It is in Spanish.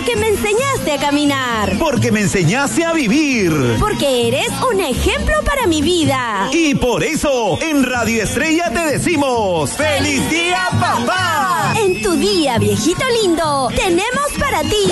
Porque me enseñaste a caminar. Porque me enseñaste a vivir. Porque eres un ejemplo para mi vida. Y por eso, en Radio Estrella te decimos ¡Feliz Día, Papá! En tu día, viejito lindo, tenemos para ti